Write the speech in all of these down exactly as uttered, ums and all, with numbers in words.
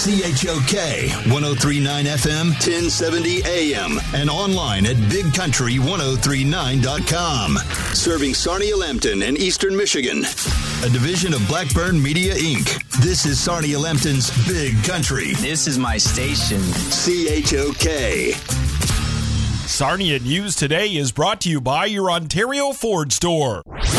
C H O K one oh three point nine F M, ten seventy A M, and online at big country ten thirty-nine dot com. Serving Sarnia, Lambton, and Eastern Michigan. A division of Blackburn Media, Incorporated. This is Sarnia, Lambton's Big Country. This is my station. C H O K. Sarnia News Today is brought to you by your Ontario Ford store.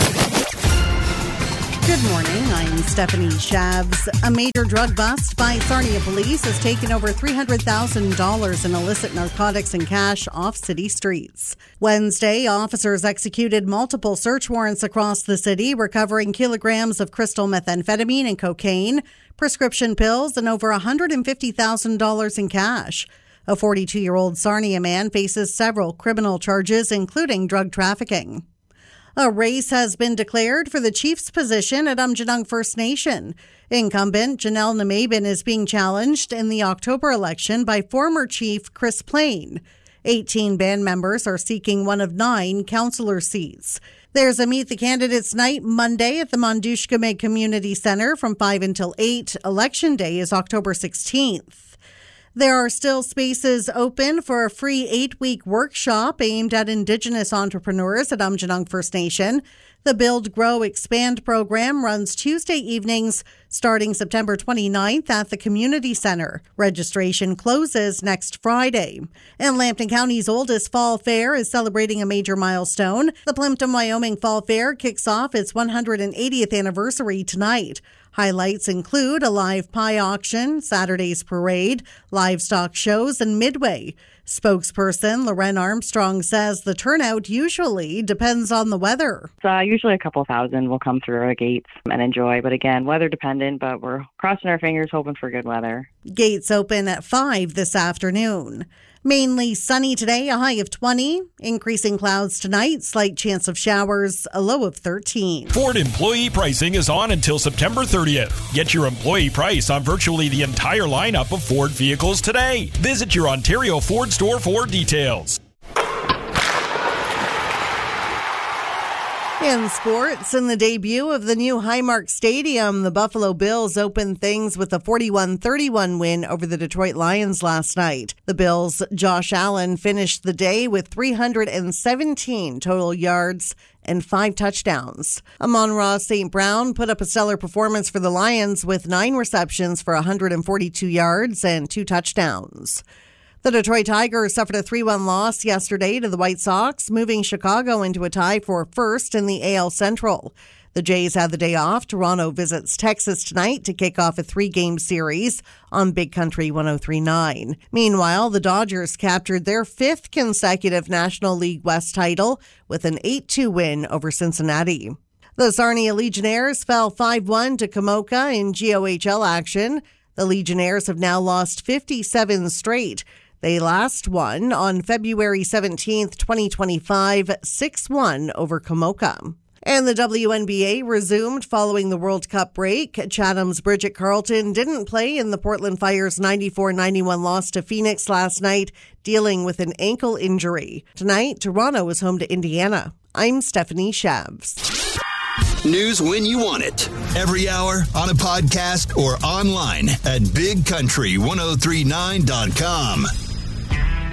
Good morning, I'm Stephanie Shabs. A major drug bust by Sarnia Police has taken over three hundred thousand dollars in illicit narcotics and cash off city streets. Wednesday, officers executed multiple search warrants across the city, recovering kilograms of crystal methamphetamine and cocaine, prescription pills, and over one hundred fifty thousand dollars in cash. A forty-two-year-old Sarnia man faces several criminal charges, including drug trafficking. A race has been declared for the chief's position at Aamjiwnaang First Nation. Incumbent Janelle Namaben is being challenged in the October election by former chief Chris Plain. eighteen band members are seeking one of nine councillor seats. There's a Meet the Candidates night Monday at the Mondushkameg Community Centre from five until eight. Election day is October sixteenth. There are still spaces open for a free eight-week workshop aimed at Indigenous entrepreneurs at Aamjiwnaang First Nation. The Build, Grow, Expand program runs Tuesday evenings starting September twenty-ninth at the Community Centre. Registration closes next Friday. And Lambton County's oldest fall fair is celebrating a major milestone. The Plimpton, Wyoming Fall Fair kicks off its one hundred eightieth anniversary tonight. Highlights include a live pie auction, Saturday's parade, livestock shows, and midway. Spokesperson Loren Armstrong says the turnout usually depends on the weather. Uh, usually a couple thousand will come through our gates and enjoy, but again, weather dependent, but we're crossing our fingers hoping for good weather. Gates open at five this afternoon. Mainly sunny today, a high of twenty. Increasing clouds tonight, slight chance of showers, a low of thirteen. Ford employee pricing is on until September thirtieth. Get your employee price on virtually the entire lineup of Ford vehicles today. Visit your Ontario Ford store for details. In sports, in the debut of the new Highmark Stadium, the Buffalo Bills opened things with a forty-one thirty-one win over the Detroit Lions last night. The Bills' Josh Allen finished the day with three hundred seventeen total yards and five touchdowns. Amon-Ra Saint Brown put up a stellar performance for the Lions with nine receptions for one hundred forty-two yards and two touchdowns. The Detroit Tigers suffered a three one loss yesterday to the White Sox, moving Chicago into a tie for first in the A L Central. The Jays had the day off. Toronto visits Texas tonight to kick off a three-game series on Big Country ten thirty-nine. Meanwhile, the Dodgers captured their fifth consecutive National League West title with an eight two win over Cincinnati. The Sarnia Legionnaires fell five one to Komoka in G O H L action. The Legionnaires have now lost fifty-seven straight. They last won on February seventeenth, twenty twenty-five, six one over Komoka. And the W N B A resumed following the World Cup break. Chatham's Bridget Carlton didn't play in the Portland Fire's ninety-four ninety-one loss to Phoenix last night, dealing with an ankle injury. Tonight, Toronto is home to Indiana. I'm Stephanie Shabs. News when you want it. Every hour, on a podcast, or online at big country ten thirty-nine dot com.